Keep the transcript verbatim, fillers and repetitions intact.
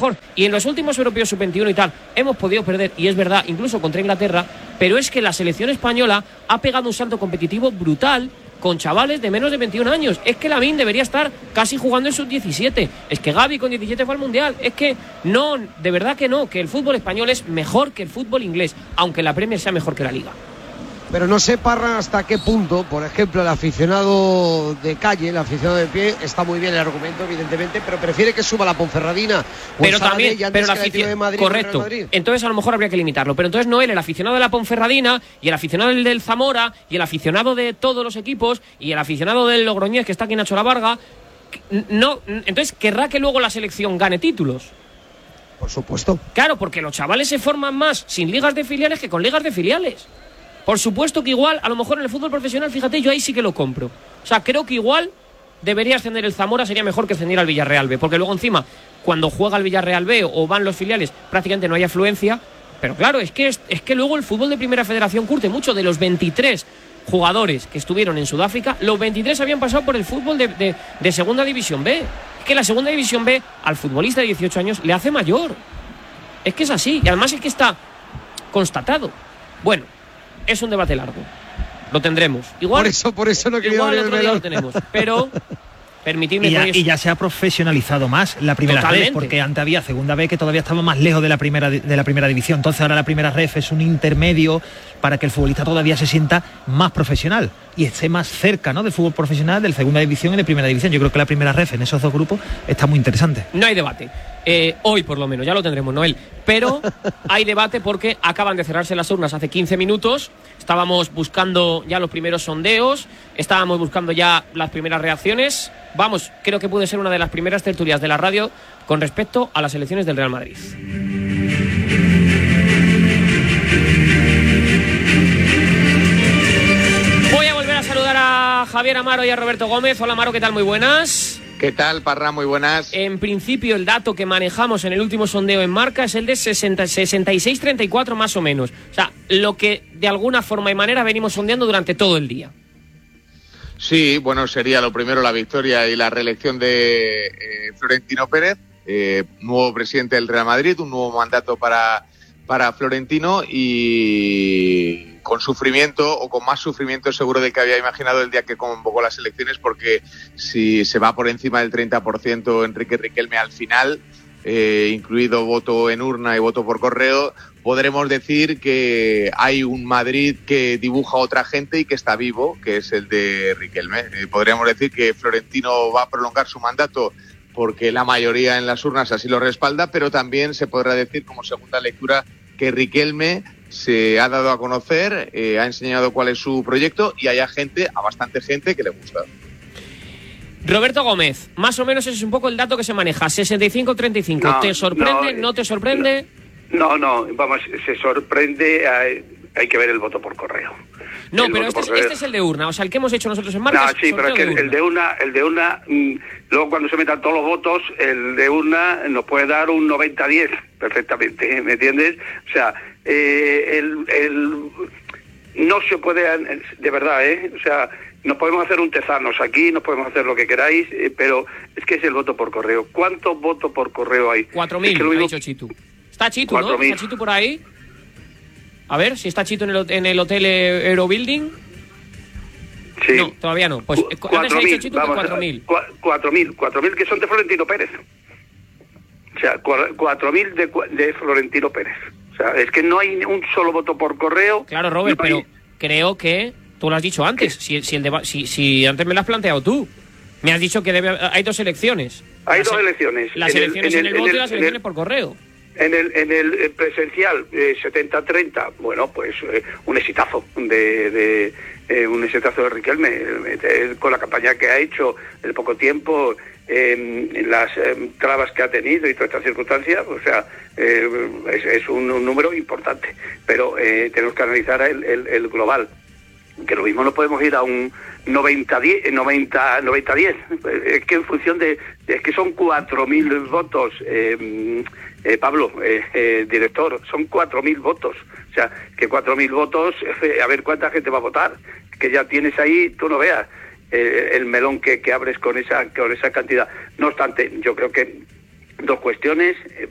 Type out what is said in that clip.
mejor. Y en los últimos europeos sub veintiuno y tal, hemos podido perder, y es verdad, incluso contra Inglaterra, pero es que la selección española ha pegado un salto competitivo brutal con chavales de menos de veintiún años. Es que Lamine debería estar casi jugando en sub diecisiete. Es que Gavi con diecisiete fue al Mundial. Es que no, de verdad que no, que el fútbol español es mejor que el fútbol inglés, aunque la Premier sea mejor que la Liga. Pero no sé, Parra, hasta qué punto, por ejemplo, el aficionado de calle, el aficionado de pie, está muy bien el argumento, evidentemente, pero prefiere que suba la Ponferradina o pero el también, Sabadell pero antes la que el afición, de Madrid, correcto. Madrid. Entonces a lo mejor habría que limitarlo. Pero entonces Noel, el aficionado de la Ponferradina y el aficionado del, del Zamora y el aficionado de todos los equipos y el aficionado del Logroñés, que está aquí Nacho La Varga, no, entonces querrá que luego la selección gane títulos. Por supuesto. Claro, porque los chavales se forman más sin ligas de filiales que con ligas de filiales. Por supuesto que igual, a lo mejor en el fútbol profesional, fíjate, yo ahí sí que lo compro. O sea, creo que igual debería ascender el Zamora, sería mejor que ascender al Villarreal B, porque luego encima, cuando juega el Villarreal B o van los filiales, prácticamente no hay afluencia. Pero claro, es que, es, es que luego el fútbol de Primera Federación curte mucho. De los veintitrés jugadores que estuvieron en Sudáfrica, los veintitrés habían pasado por el fútbol de, de, de Segunda División B. Es que la Segunda División B al futbolista de dieciocho años le hace mayor. Es que es así, y además es que está constatado. Bueno, es un debate largo. Lo tendremos. Igual, por eso, por eso no quería igual abrir otro el día melón. lo tenemos. Pero permitidme y, ya, que y ya se ha profesionalizado más la primera Totalmente. red, porque antes había segunda B que todavía estaba más lejos de la primera de la primera división. Entonces ahora la primera red es un intermedio para que el futbolista todavía se sienta más profesional y esté más cerca, ¿no?, del fútbol profesional, del segunda división y de primera división. Yo creo que la primera red en esos dos grupos está muy interesante. No hay debate. Eh, hoy por lo menos, ya lo tendremos, Noel. Pero hay debate porque acaban de cerrarse las urnas hace quince minutos. Estábamos buscando ya los primeros sondeos, estábamos buscando ya las primeras reacciones. Vamos, creo que puede ser una de las primeras tertulias de la radio con respecto a las elecciones del Real Madrid. Voy a volver a saludar a Javier Amaro y a Roberto Gómez. Hola, Amaro, ¿qué tal? Muy buenas. ¿Qué tal, Parra? Muy buenas. En principio, el dato que manejamos en el último sondeo en Marca es el de sesenta, sesenta y seis treinta y cuatro más o menos. O sea, lo que de alguna forma y manera venimos sondeando durante todo el día. Sí, bueno, sería lo primero la victoria y la reelección de eh, Florentino Pérez, eh, nuevo presidente del Real Madrid, un nuevo mandato para, para Florentino y con sufrimiento o con más sufrimiento seguro del que había imaginado el día que convocó las elecciones, porque si se va por encima del treinta por ciento Enrique Riquelme al final, eh, incluido voto en urna y voto por correo, podremos decir que hay un Madrid que dibuja a otra gente y que está vivo, que es el de Riquelme. Eh, podríamos decir que Florentino va a prolongar su mandato porque la mayoría en las urnas así lo respalda, pero también se podrá decir como segunda lectura que Riquelme se ha dado a conocer, eh, ha enseñado cuál es su proyecto y hay a gente, a bastante gente que le gusta. Roberto Gómez, más o menos ese es un poco el dato que se maneja, sesenta y cinco treinta y cinco. No, ¿Te sorprende? no, ¿No te sorprende? No, no, vamos, se sorprende, hay, hay que ver el voto por correo. No, el pero este es, este es el de urna, o sea, el que hemos hecho nosotros en Marca. No, sí, pero es que el, el de urna, el de urna, mmm, luego cuando se metan todos los votos, el de urna nos puede dar un noventa diez perfectamente, ¿me entiendes? O sea, eh, el, el no se puede, de verdad, ¿eh? O sea, nos podemos hacer un tezanos aquí, nos podemos hacer lo que queráis, eh, pero es que es el voto por correo. ¿Cuántos votos por correo hay? Cuatro mil, es que ha dicho Chitu. Está Chitu, ¿no? ¿Está Chitu por ahí? A ver, si está Chitu en el, en el hotel Eurobuilding. Sí. No, todavía no. Pues cuatro mil, Chitu que cuatro mil. cuatro mil, cuatro mil que son de Florentino Pérez. O sea, cuatro mil de, de Florentino Pérez. O sea, es que no hay un solo voto por correo. Claro, Robert, no pero hay... creo que tú lo has dicho antes. Si, si, el deba... si, si antes me lo has planteado tú. Me has dicho que debe... hay dos elecciones. Hay las dos e... elecciones. Las en elecciones el, en en el, el voto en el, y las elecciones el, por correo. En el, en el presencial, eh, setenta treinta, bueno, pues eh, un exitazo de, de eh, un exitazo de Riquelme, eh, con la campaña que ha hecho en poco tiempo, eh, las eh, trabas que ha tenido y todas estas circunstancias, o sea, eh, es, es un, un número importante, pero eh, tenemos que analizar el, el, el global, que lo mismo no podemos ir a un noventa diez, noventa diez, es que en función de, es que son cuatro mil votos, eh, eh, Pablo, eh, eh, director, son cuatro mil votos, o sea, que cuatro mil votos, eh, a ver cuánta gente va a votar, que ya tienes ahí, tú no veas eh, el melón que, que abres con esa, con esa cantidad. No obstante, yo creo que dos cuestiones,